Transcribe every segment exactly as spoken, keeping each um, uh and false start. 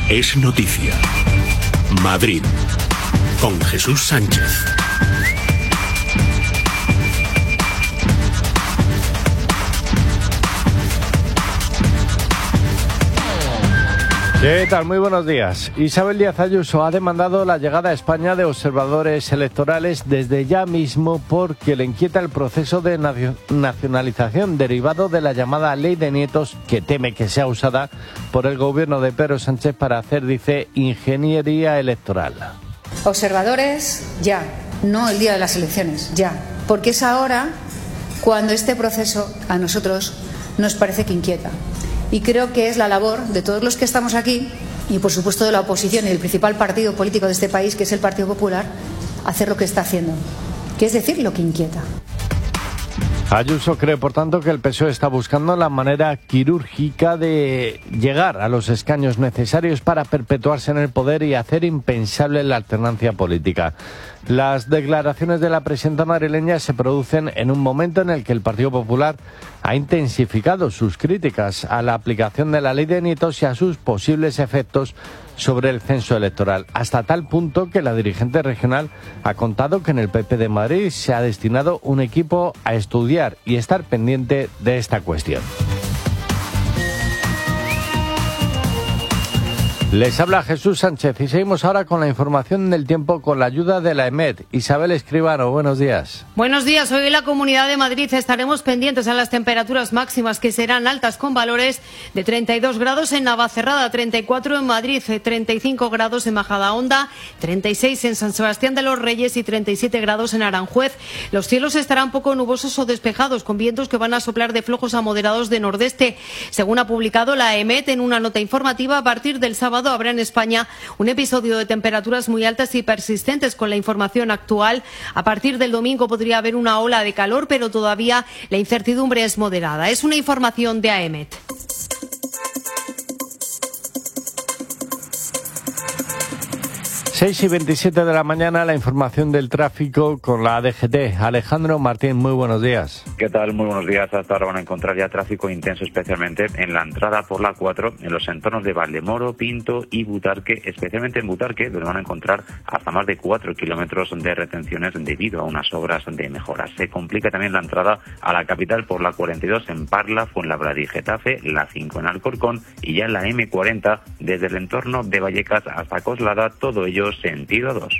Es noticia. Madrid, con Jesús Sánchez. ¿Qué tal? Muy buenos días. Isabel Díaz Ayuso ha demandado la llegada a España de observadores electorales desde ya mismo porque le inquieta el proceso de nacionalización derivado de la llamada Ley de Nietos, que teme que sea usada por el gobierno de Pedro Sánchez para hacer, dice, ingeniería electoral. Observadores ya, no el día de las elecciones, ya. Porque es ahora cuando este proceso a nosotros nos parece que inquieta. Y creo que es la labor de todos los que estamos aquí y, por supuesto, de la oposición y del principal partido político de este país, que es el Partido Popular, hacer lo que está haciendo, que es decir, lo que inquieta. Ayuso cree, por tanto, que el P S O E está buscando la manera quirúrgica de llegar a los escaños necesarios para perpetuarse en el poder y hacer impensable la alternancia política. Las declaraciones de la presidenta madrileña se producen en un momento en el que el Partido Popular ha intensificado sus críticas a la aplicación de la Ley de Nietos y a sus posibles efectos sobre el censo electoral, hasta tal punto que la dirigente regional ha contado que en el P P de Madrid se ha destinado un equipo a estudiar y estar pendiente de esta cuestión. Les habla Jesús Sánchez y seguimos ahora con la información del tiempo con la ayuda de la EMET. Isabel Escribano, buenos días. Buenos días. Hoy en la Comunidad de Madrid estaremos pendientes a las temperaturas máximas, que serán altas, con valores de treinta y dos grados en Navacerrada, treinta y cuatro en Madrid, treinta y cinco grados en Majadahonda, treinta y seis en San Sebastián de los Reyes y treinta y siete grados en Aranjuez. Los cielos estarán poco nubosos o despejados, con vientos que van a soplar de flojos a moderados de nordeste. Según ha publicado la EMET en una nota informativa, a partir del sábado habrá en España un episodio de temperaturas muy altas y persistentes. Con la información actual, a partir del domingo podría haber una ola de calor, pero todavía la incertidumbre es moderada. Es una información de AEMET. seis y veintisiete de la mañana, la información del tráfico con la A D G T. Alejandro Martín, muy buenos días. ¿Qué tal? Muy buenos días. Hasta ahora van a encontrar ya tráfico intenso, especialmente en la entrada por la cuatro, en los entornos de Valdemoro, Pinto y Butarque, especialmente en Butarque, donde van a encontrar hasta más de cuatro kilómetros de retenciones debido a unas obras de mejora. Se complica también la entrada a la capital por la cuarenta y dos en Parla, Fuenlabrada y Getafe, la cinco en Alcorcón y ya en la eme cuarenta desde el entorno de Vallecas hasta Coslada, todo ello sentido dos.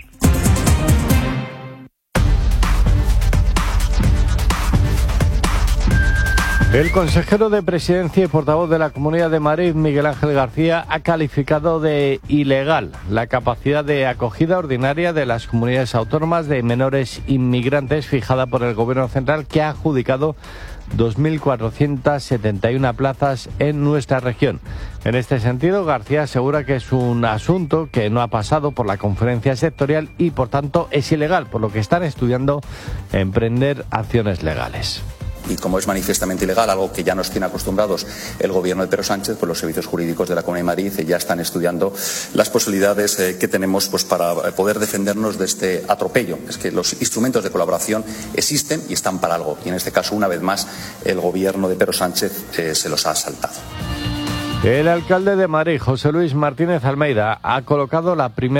El consejero de Presidencia y portavoz de la Comunidad de Madrid, Miguel Ángel García, ha calificado de ilegal la capacidad de acogida ordinaria de las comunidades autónomas de menores inmigrantes fijada por el Gobierno central, que ha adjudicado dos mil cuatrocientas setenta y una plazas en nuestra región. En este sentido, García asegura que es un asunto que no ha pasado por la conferencia sectorial y, por tanto, es ilegal, por lo que están estudiando emprender acciones legales. Y como es manifiestamente ilegal, algo que ya nos tiene acostumbrados el gobierno de Pedro Sánchez, pues los servicios jurídicos de la Comunidad de Madrid ya están estudiando las posibilidades eh, que tenemos pues, para poder defendernos de este atropello. Es que los instrumentos de colaboración existen y están para algo. Y en este caso, una vez más, el gobierno de Pedro Sánchez eh, se los ha saltado. El alcalde de Madrid, José Luis Martínez Almeida, ha colocado la primera